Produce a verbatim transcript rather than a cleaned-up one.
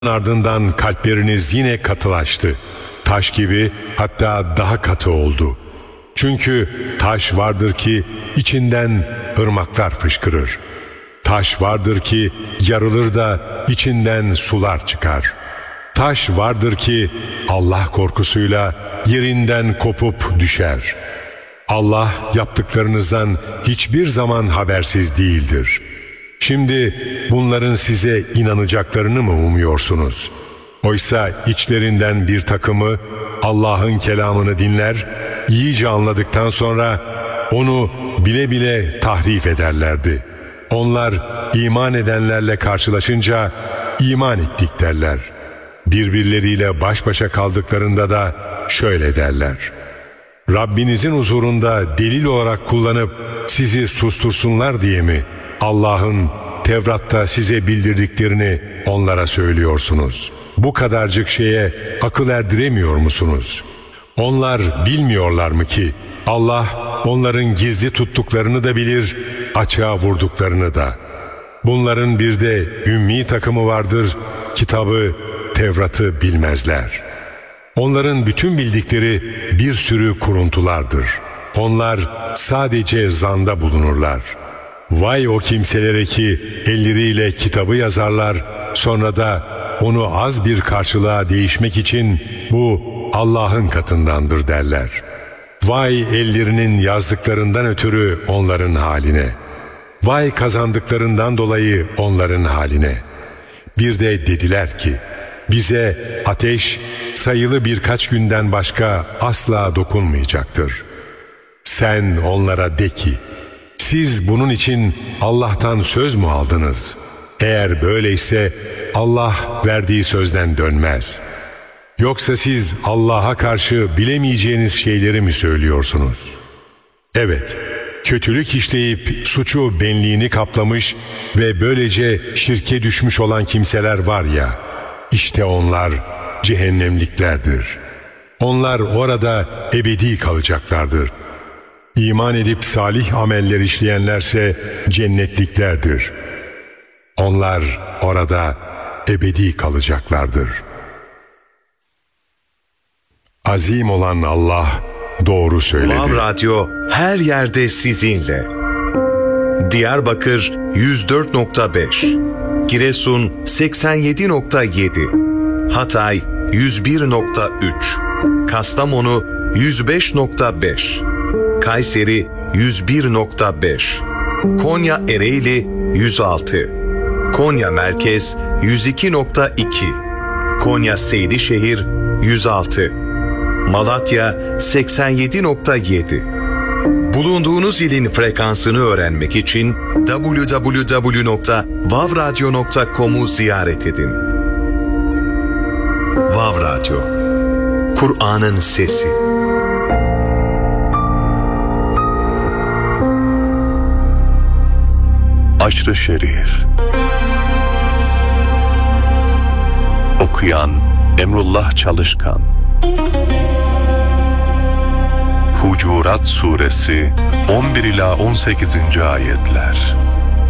Ardından kalpleriniz yine katılaştı. Taş gibi, hatta daha katı oldu. Çünkü taş vardır ki içinden ırmaklar fışkırır. Taş vardır ki yarılır da içinden sular çıkar. Taş vardır ki Allah korkusuyla yerinden kopup düşer. Allah yaptıklarınızdan hiçbir zaman habersiz değildir. Şimdi bunların size inanacaklarını mı umuyorsunuz? Oysa içlerinden bir takımı Allah'ın kelamını dinler, iyice anladıktan sonra onu bile bile tahrif ederlerdi. Onlar iman edenlerle karşılaşınca iman ettik derler. Birbirleriyle baş başa kaldıklarında da şöyle derler: Rabbinizin huzurunda delil olarak kullanıp sizi sustursunlar diye mi Allah'ın Tevrat'ta size bildirdiklerini onlara söylüyorsunuz? Bu kadarcık şeye akıl erdiremiyor musunuz? Onlar bilmiyorlar mı ki Allah onların gizli tuttuklarını da bilir, açığa vurduklarını da. Bunların bir de ümmi takımı vardır, kitabı, Tevrat'ı bilmezler. Onların bütün bildikleri bir sürü kuruntulardır. Onlar sadece zanda bulunurlar. Vay o kimselere ki elleriyle kitabı yazarlar, sonra da onu az bir karşılığa değişmek için bu Allah'ın katındandır derler. Vay ellerinin yazdıklarından ötürü onların haline. Vay kazandıklarından dolayı onların haline. Bir de dediler ki, bize ateş sayılı birkaç günden başka asla dokunmayacaktır. Sen onlara de ki, siz bunun için Allah'tan söz mü aldınız? Eğer böyleyse Allah verdiği sözden dönmez. Yoksa siz Allah'a karşı bilemeyeceğiniz şeyleri mi söylüyorsunuz? Evet, kötülük işleyip suçu benliğini kaplamış ve böylece şirke düşmüş olan kimseler var ya, işte onlar cehennemliklerdir. Onlar orada ebedi kalacaklardır. İman edip salih ameller işleyenlerse cennetliklerdir. Onlar orada ebedi kalacaklardır. Azim olan Allah doğru söyledi. Vav Radyo her yerde sizinle. Diyarbakır yüz dört nokta beş, Giresun seksen yedi nokta yedi, Hatay yüz bir nokta üç, Kastamonu yüz beş nokta beş, Kayseri yüz bir nokta beş, Konya Ereğli yüz altı, Konya Merkez yüz iki nokta iki, Konya Seydişehir yüz altı, Malatya seksen yedi nokta yedi. Bulunduğunuz ilin frekansını öğrenmek için double-u double-u double-u nokta vav radyo nokta com'u ziyaret edin. Vav Radyo, Kur'an'ın sesi. Aşr-ı Şerif. Okuyan Emrullah Çalışkan. Hucurat Suresi on bir ila on sekizinci ayetler.